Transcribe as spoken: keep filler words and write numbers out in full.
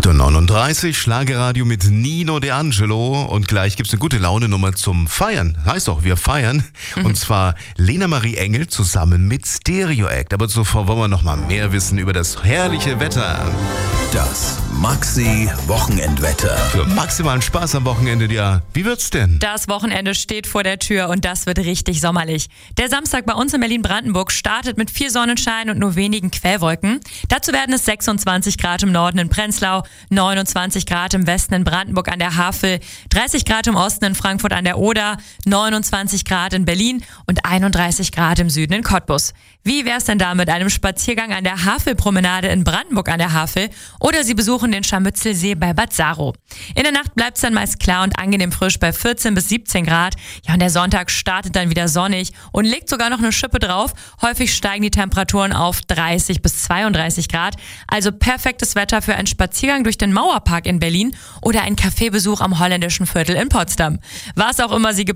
acht Uhr neununddreißig, Schlagerradio mit Nino D'Angelo und gleich gibt's eine gute Laune-Nummer zum Feiern. Heißt doch, wir feiern. Mhm. Und zwar Lena Marie Engel zusammen mit Stereo Act. Aber zuvor wollen wir noch mal mehr wissen über das herrliche Wetter. Das Maxi-Wochenendwetter. Für maximalen Spaß am Wochenende, ja. Wie wird's denn? Das Wochenende steht vor der Tür und das wird richtig sommerlich. Der Samstag bei uns in Berlin-Brandenburg startet mit viel Sonnenschein und nur wenigen Quellwolken. Dazu werden es sechsundzwanzig Grad im Norden in Prenzlau, neunundzwanzig Grad im Westen in Brandenburg an der Havel, dreißig Grad im Osten in Frankfurt an der Oder, neunundzwanzig Grad in Berlin und einunddreißig Grad im Süden in Cottbus. Wie wär's denn da mit einem Spaziergang an der Havelpromenade in Brandenburg an der Havel oder Sie besuchen den Scharmützelsee bei Bad Saro? In der Nacht bleibt's dann meist klar und angenehm frisch bei vierzehn bis siebzehn Grad. Ja, und der Sonntag startet dann wieder sonnig und legt sogar noch eine Schippe drauf. Häufig steigen die Temperaturen auf dreißig bis zweiunddreißig Grad. Also perfektes Wetter für einen Spaziergang durch den Mauerpark in Berlin oder einen Kaffeebesuch am Holländischen Viertel in Potsdam. Was auch immer Sie